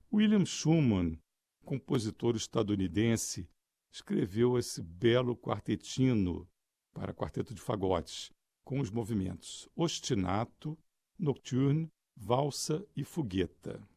William Schumann, compositor estadunidense, escreveu esse belo quartetino para quarteto de fagotes, com os movimentos ostinato, nocturne, valsa e fugueta.